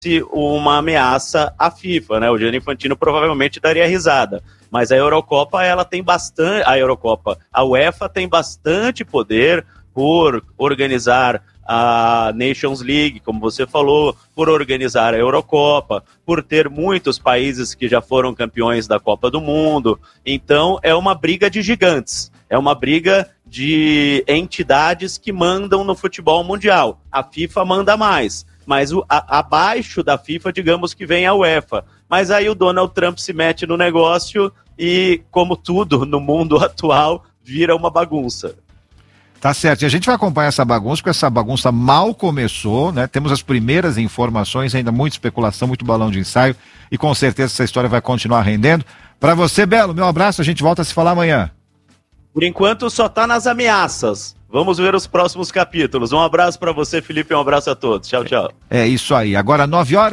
uma ameaça à FIFA, né? O Gianni Infantino provavelmente daria risada. Mas a Eurocopa, ela tem bastante... A UEFA tem bastante poder por organizar a Nations League, como você falou, por organizar a Eurocopa, por ter muitos países que já foram campeões da Copa do Mundo. Então, é uma briga de gigantes. É uma briga de entidades que mandam no futebol mundial. A FIFA manda mais. Mas abaixo da FIFA, digamos que vem a UEFA. Mas aí o Donald Trump se mete no negócio e, como tudo no mundo atual, vira uma bagunça. Tá certo, e a gente vai acompanhar essa bagunça, porque essa bagunça mal começou, né? Temos as primeiras informações, ainda muita especulação, muito balão de ensaio, e com certeza essa história vai continuar rendendo. Para você, Belo, meu abraço, a gente volta a se falar amanhã. Por enquanto só tá nas ameaças. Vamos ver os próximos capítulos. Um abraço para você, Felipe, um abraço a todos. Tchau, tchau. É isso aí. Agora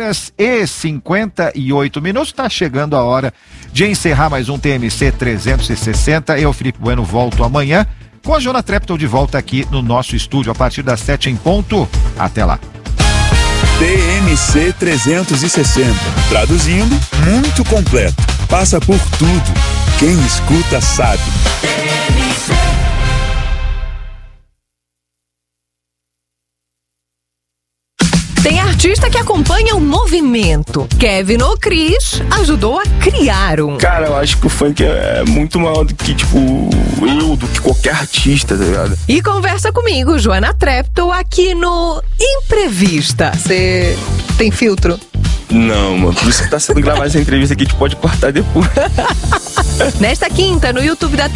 9h58, tá chegando a hora de encerrar mais um TMC 360. Eu, Felipe Bueno, volto amanhã com a Joana Treptow de volta aqui no nosso estúdio a partir das 7 em ponto. Até lá. TMC 360. Traduzindo, muito completo. Passa por tudo. Quem escuta sabe. Tem artista que acompanha o movimento. Kevin O'Chris ajudou a criar um. Cara, eu acho que o funk é muito maior do que, do que qualquer artista, tá ligado? E conversa comigo, Joana Treptow, aqui no Imprevista. Você tem filtro? Não, mano. Por isso que tá sendo gravada essa entrevista aqui, a gente pode cortar depois. Nesta quinta, no YouTube da